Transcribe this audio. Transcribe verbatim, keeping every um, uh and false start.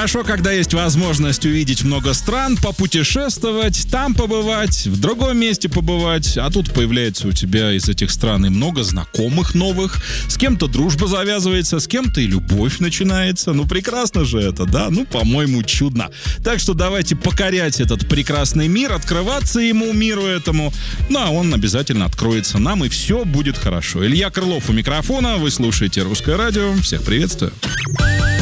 хорошо, когда есть возможность увидеть много стран, попутешествовать, там побывать, в другом месте побывать, а тут появляется у тебя из этих стран и много знакомых новых, с кем-то дружба завязывается, с кем-то и любовь начинается. Ну, прекрасно же это, да? Ну, по-моему, чудно. Так что давайте покорять этот прекрасный мир, открываться ему, миру этому, ну, а он обязательно откроется нам, и все будет хорошо. Илья Крылов у микрофона, вы слушаете «Русское радио». Всех приветствую.